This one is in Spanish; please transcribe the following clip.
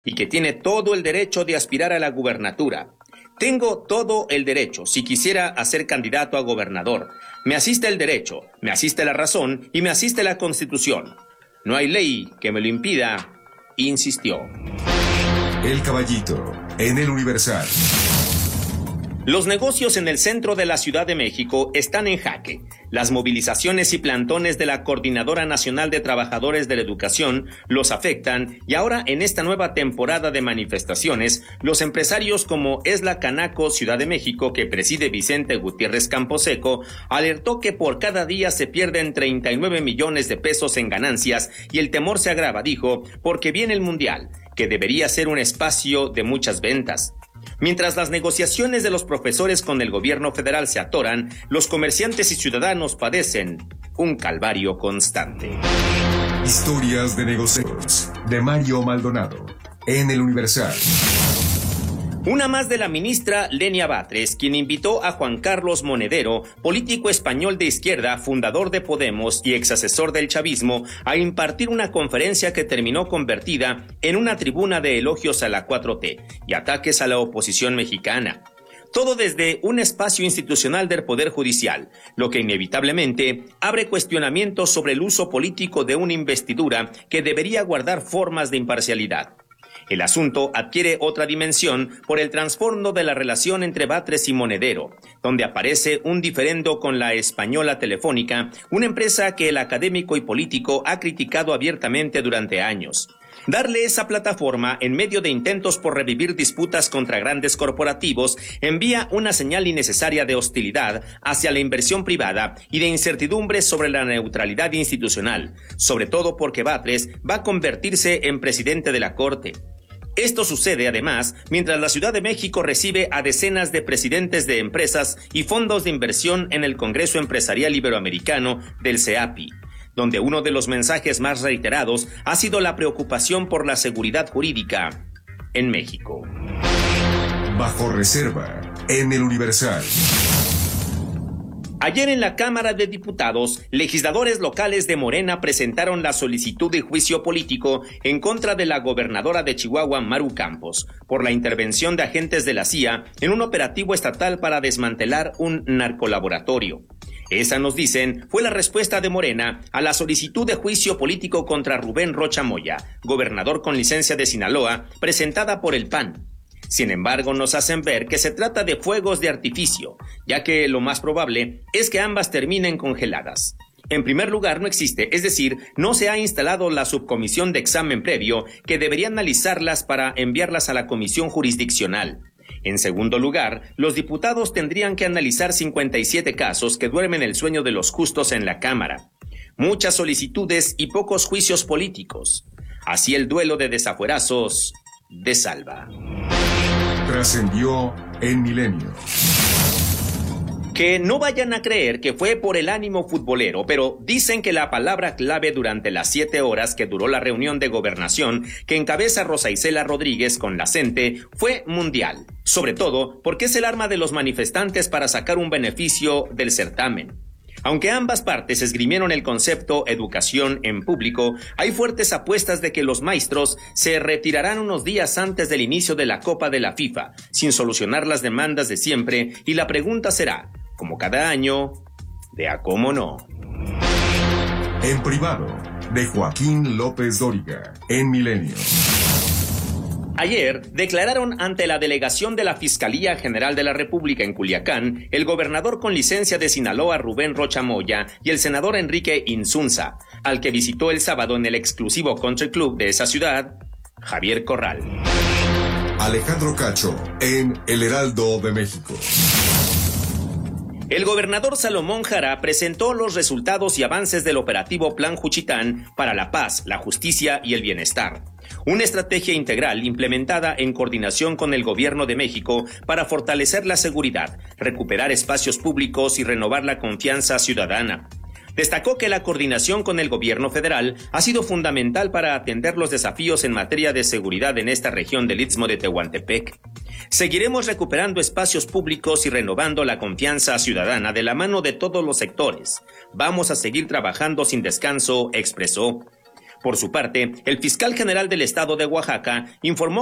y que tiene todo el derecho de aspirar a la gubernatura. Tengo todo el derecho, si quisiera hacer candidato a gobernador. Me asiste el derecho, me asiste la razón y me asiste la Constitución. No hay ley que me lo impida, insistió. El Caballito, en El Universal. Los negocios en el centro de la Ciudad de México están en jaque. Las movilizaciones y plantones de la Coordinadora Nacional de Trabajadores de la Educación los afectan y ahora en esta nueva temporada de manifestaciones, los empresarios como Esla Canaco Ciudad de México, que preside Vicente Gutiérrez Camposeco, alertó que por cada día se pierden 39 millones de pesos en ganancias y el temor se agrava, dijo, porque viene el Mundial, que debería ser un espacio de muchas ventas. Mientras las negociaciones de los profesores con el gobierno federal se atoran, los comerciantes y ciudadanos padecen un calvario constante. Historias de negocios, de Mario Maldonado, en El Universal. Una más de la ministra Lenia Batres, quien invitó a Juan Carlos Monedero, político español de izquierda, fundador de Podemos y exasesor del chavismo, a impartir una conferencia que terminó convertida en una tribuna de elogios a la 4T y ataques a la oposición mexicana. Todo desde un espacio institucional del Poder Judicial, lo que inevitablemente abre cuestionamientos sobre el uso político de una investidura que debería guardar formas de imparcialidad. El asunto adquiere otra dimensión por el trasfondo de la relación entre Batres y Monedero, donde aparece un diferendo con la Española Telefónica, una empresa que el académico y político ha criticado abiertamente durante años. Darle esa plataforma en medio de intentos por revivir disputas contra grandes corporativos envía una señal innecesaria de hostilidad hacia la inversión privada y de incertidumbre sobre la neutralidad institucional, sobre todo porque Batres va a convertirse en presidente de la Corte. Esto sucede, además, mientras la Ciudad de México recibe a decenas de presidentes de empresas y fondos de inversión en el Congreso Empresarial Iberoamericano del CEAPI, donde uno de los mensajes más reiterados ha sido la preocupación por la seguridad jurídica en México. Bajo reserva, en El Universal. Ayer en la Cámara de Diputados, legisladores locales de Morena presentaron la solicitud de juicio político en contra de la gobernadora de Chihuahua, Maru Campos, por la intervención de agentes de la CIA en un operativo estatal para desmantelar un narcolaboratorio. Esa, nos dicen, fue la respuesta de Morena a la solicitud de juicio político contra Rubén Rocha Moya, gobernador con licencia de Sinaloa, presentada por el PAN. Sin embargo, nos hacen ver que se trata de fuegos de artificio, ya que lo más probable es que ambas terminen congeladas. En primer lugar, no existe, es decir, no se ha instalado la subcomisión de examen previo que debería analizarlas para enviarlas a la comisión jurisdiccional. En segundo lugar, los diputados tendrían que analizar 57 casos que duermen el sueño de los justos en la Cámara. Muchas solicitudes y pocos juicios políticos. Así el duelo de desafuerazos de Salva. Trascendió en Milenio. Que no vayan a creer que fue por el ánimo futbolero, pero dicen que la palabra clave durante las 7 horas que duró la reunión de gobernación que encabeza Rosa Isela Rodríguez con la CENTE fue mundial, sobre todo porque es el arma de los manifestantes para sacar un beneficio del certamen. Aunque ambas partes esgrimieron el concepto educación en público, hay fuertes apuestas de que los maestros se retirarán unos días antes del inicio de la Copa de la FIFA, sin solucionar las demandas de siempre, y la pregunta será, como cada año, de a cómo no. En privado, de Joaquín López Dóriga, en Milenio. Ayer declararon ante la delegación de la Fiscalía General de la República en Culiacán el gobernador con licencia de Sinaloa Rubén Rocha Moya y el senador Enrique Insunza, al que visitó el sábado en el exclusivo country club de esa ciudad, Javier Corral. Alejandro Cacho, en El Heraldo de México. El gobernador Salomón Jara presentó los resultados y avances del operativo Plan Juchitán para la paz, la justicia y el bienestar. Una estrategia integral implementada en coordinación con el Gobierno de México para fortalecer la seguridad, recuperar espacios públicos y renovar la confianza ciudadana. Destacó que la coordinación con el gobierno federal ha sido fundamental para atender los desafíos en materia de seguridad en esta región del Istmo de Tehuantepec. Seguiremos recuperando espacios públicos y renovando la confianza ciudadana de la mano de todos los sectores. Vamos a seguir trabajando sin descanso, expresó. Por su parte, el fiscal general del estado de Oaxaca informó